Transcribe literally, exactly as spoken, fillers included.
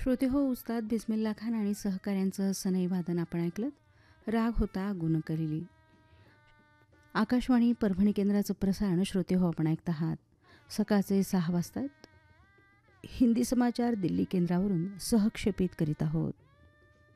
श्रोते हो, उस्ताद बिस्मिल्ला खान आणि सहकाऱ्यांचं सनई वादन आपण ऐकलं. राग होता गुणकलेली. आकाशवाणी परभणी केंद्राचं प्रसारण श्रोते हो आपण ऐकत आहात. सकाळचे सहा वाजतात. हिंदी समाचार दिल्ली केंद्रावरून सहक्षेपित करीत आहोत.